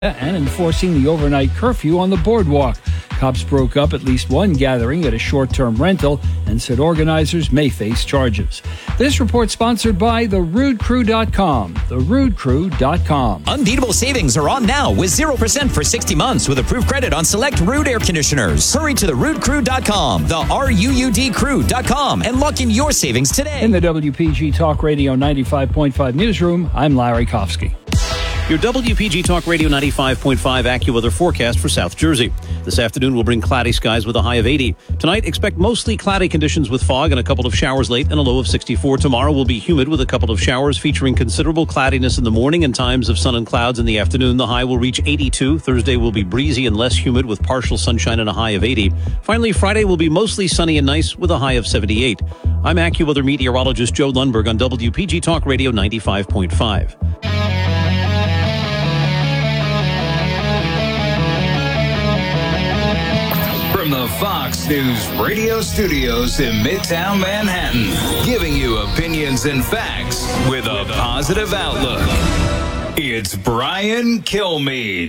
and enforcing the overnight curfew on the boardwalk. Cops broke up at least one gathering at a short-term rental and said organizers may face charges. This report sponsored by TheRudeCrew.com. TheRudeCrew.com. Unbeatable savings are on now with 0% for 60 months with approved credit on select Rude air conditioners. Hurry to TheRudeCrew.com, the RUUDCrew.com, and lock in your savings today. In the WPG Talk Radio 95.5 newsroom, I'm Larry Kofsky. Your WPG Talk Radio 95.5 AccuWeather forecast for South Jersey. This afternoon will bring cloudy skies with a high of 80. Tonight, expect mostly cloudy conditions with fog and a couple of showers late and a low of 64. Tomorrow will be humid with a couple of showers featuring considerable cloudiness in the morning and times of sun and clouds in the afternoon. The high will reach 82. Thursday will be breezy and less humid with partial sunshine and a high of 80. Finally, Friday will be mostly sunny and nice with a high of 78. I'm AccuWeather meteorologist Joe Lundberg on WPG Talk Radio 95.5. From the Fox News radio studios in Midtown Manhattan, giving you opinions and facts with a positive outlook. It's Brian Kilmeade.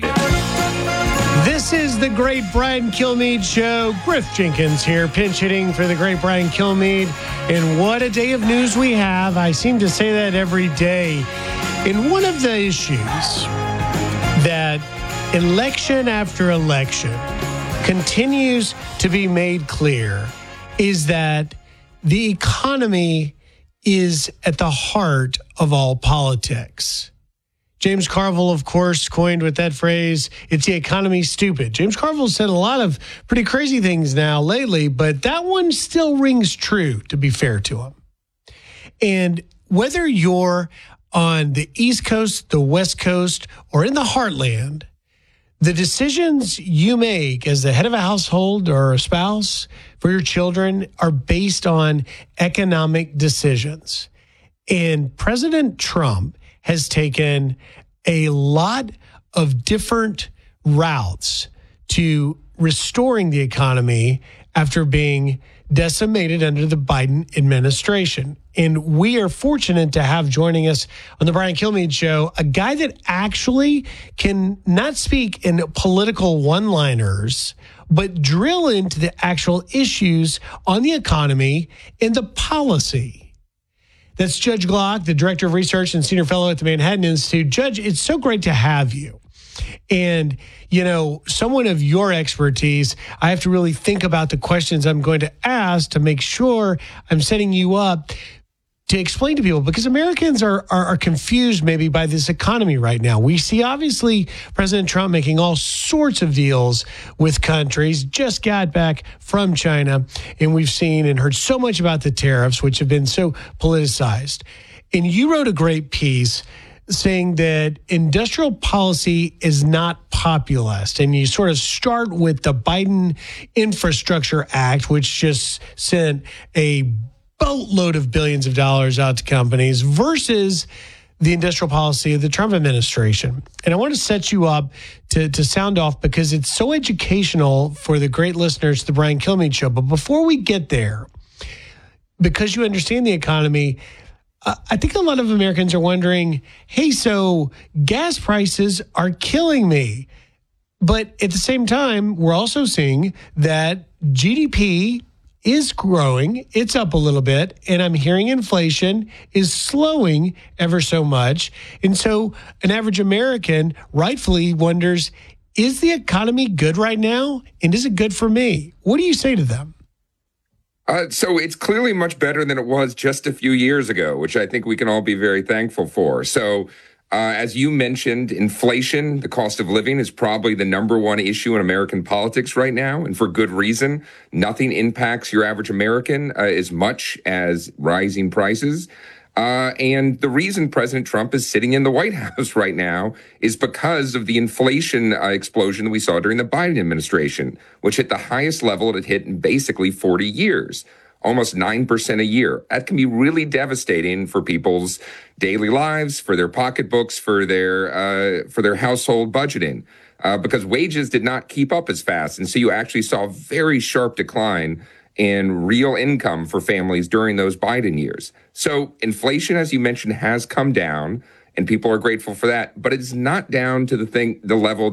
This is the great Brian Kilmeade Show. Griff Jenkins here, pinch hitting for the great Brian Kilmeade. And what a day of news we have. I seem to say that every day. In one of the issues that election after election continues to be made clear is that the economy is at the heart of all politics. James Carville, of course, coined with that phrase, "It's the economy, stupid." James Carville said a lot of pretty crazy things now lately, but that one still rings true, to be fair to him. And whether you're on the East Coast, the West Coast, or in the heartland, the decisions you make as the head of a household or a spouse for your children are based on economic decisions. And President Trump has taken a lot of different routes to restoring the economy after being decimated under the Biden administration. And we are fortunate to have joining us on the Brian Kilmeade Show a guy that actually can not speak in political one-liners, but drill into the actual issues on the economy and the policy. That's Judge Glock, the Director of Research and Senior Fellow at the Manhattan Institute. Judge, it's so great to have you. And, you know, someone of your expertise, I have to really think about the questions I'm going to ask to make sure I'm setting you up to explain to people, because Americans are confused maybe by this economy right now. We see, obviously, President Trump making all sorts of deals with countries, just got back from China, and we've seen and heard so much about the tariffs, which have been so politicized. And you wrote a great piece saying that industrial policy is not populist. And you sort of start with the Biden Infrastructure Act, which just sent a boatload of billions of dollars out to companies versus the industrial policy of the Trump administration. And I want to set you up to sound off because it's so educational for the great listeners to the Brian Kilmeade Show. But before we get there, because you understand the economy, I think a lot of Americans are wondering, hey, so gas prices are killing me. But at the same time, we're also seeing that GDP is growing. It's up a little bit. And I'm hearing inflation is slowing ever so much. And so an average American rightfully wonders, is the economy good right now? And is it good for me? What do you say to them? So it's clearly much better than it was just a few years ago, which I think we can all be very thankful for. So as you mentioned, inflation, the cost of living, is probably the number one issue in American politics right now, and for good reason. Nothing impacts your average American as much as rising prices. And the reason President Trump is sitting in the White House right now is because of the inflation explosion that we saw during the Biden administration, which hit the highest level it had hit in basically 40 years, almost 9% a year. That can be really devastating for people's daily lives, for their pocketbooks, for their household budgeting, because wages did not keep up as fast. And so you actually saw a very sharp decline in real income for families during those Biden years. So inflation, as you mentioned, has come down. and people are grateful for that. But it's not down to the level